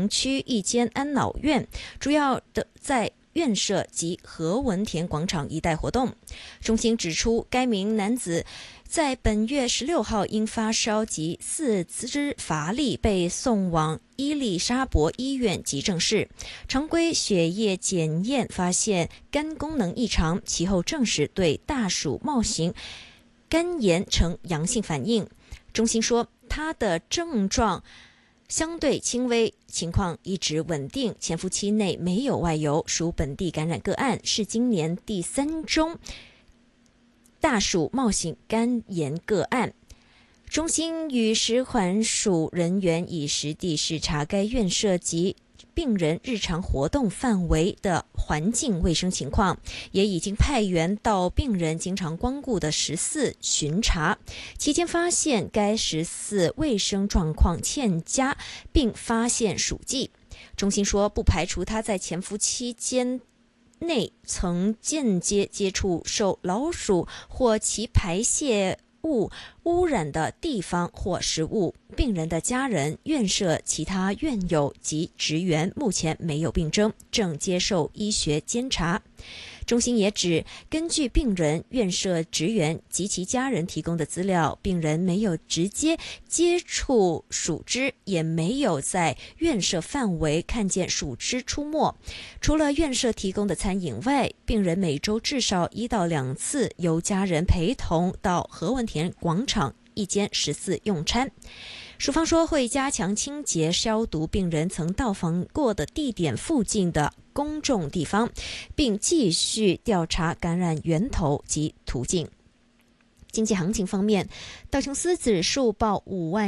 城区一间安老院，主要的在院舍及何文田广场一带活动。中心指出，该名男子在本月16号因发烧及四肢乏力被送往伊丽莎白医院急诊室，常规血液检验发现肝功能异常，其后证实对大鼠冒型肝炎呈阳性反应。中心说，他的症状相对轻微，情况一直稳定，潜伏期内没有外游，属本地感染个案，是今年第3宗大鼠冒型肝炎个案。中心与食环署人员已实地视察该院舍及病人日常活动范围的环境卫生情况，也已经派员到病人经常光顾的14巡查，期间发现该14卫生状况欠佳，并发现鼠迹。中心说，不排除他在潜伏期间内曾间接接触受老鼠或其排泄物污染的地方或食物。病人的家人、院舍其他院友及职员目前没有病征，正接受医学监察。中心也指，根据病人、院舍职员及其家人提供的资料，病人没有直接接触鼠只，也没有在院舍范围看见鼠只出没。除了院舍提供的餐饮外，病人每周至少1到2次由家人陪同到何文田广场一间14用餐。署方说，会加强清洁消毒病人曾到访过的地点附近的公众地方，并继续调查感染源头及途径。经济行情方面，道琼斯指数报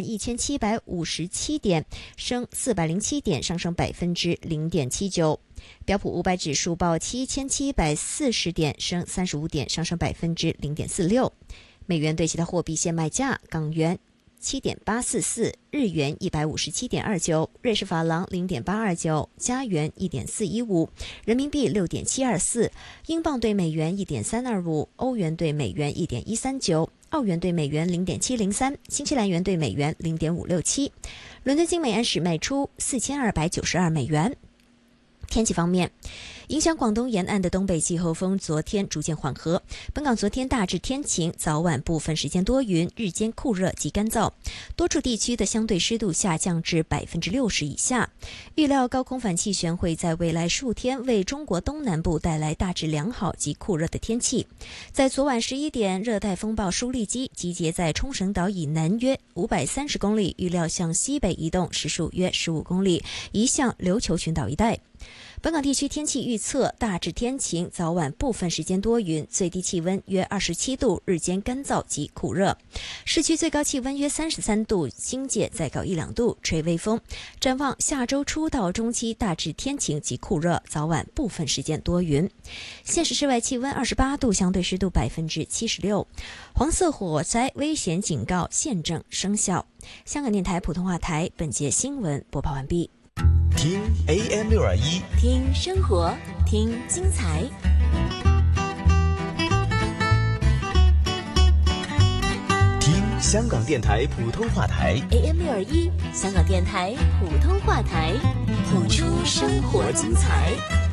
51757点，升407点，上升0.79%。标普500指数报7740点，升35点，上升0.46%。美元对其他货币现卖价：港元7.844，日元157.29，瑞士法郎0.829，加元1.415，人民币6.724，英镑对美元1.325，欧元对美元1.139，澳元对美元0.703，新西兰元对美元0.567。伦敦金每安士卖出4292美元。天气方面，影响广东沿岸的东北季候风昨天逐渐缓和，本港昨天大致天晴，早晚部分时间多云，日间酷热及干燥，多处地区的相对湿度下降至60%以下。预料高空反气旋会在未来数天为中国东南部带来大致良好及酷热的天气。在昨晚11点，热带风暴舒力基集结在冲绳岛以南约530公里，预料向西北移动，时速约15公里，移向琉球群岛一带。本港地区天气预测，大致天晴，早晚部分时间多云，最低气温约27度，日间干燥及酷热，市区最高气温约33度，新界再高1-2度，吹微风。展望下周初到中期大致天晴及酷热，早晚部分时间多云。现时室外气温28度，相对湿度76%。黄色火灾危险警告现正生效。香港电台普通话台本节新闻播报完毕。 听 AM621， 听生活，听精彩。 听香港电台普通话台 AM621，香港电台普通话台，谱出生活精彩。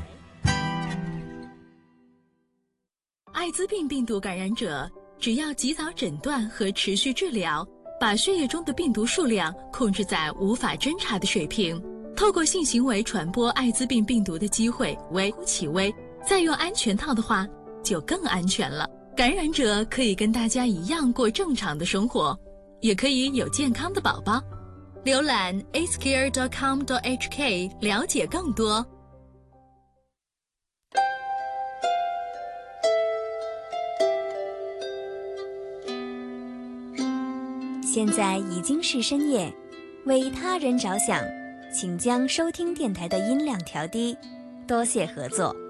艾滋病病毒感染者只要及早诊断和持续治疗，把血液中的病毒数量控制在无法侦查的水平，透过性行为传播艾滋病病毒的机会微乎其微，再用安全套的话就更安全了。感染者可以跟大家一样过正常的生活，也可以有健康的宝宝。浏览 acare.com.hk 了解更多。 现在已经是深夜，为他人着想，请将收听电台的音量调低，多谢合作。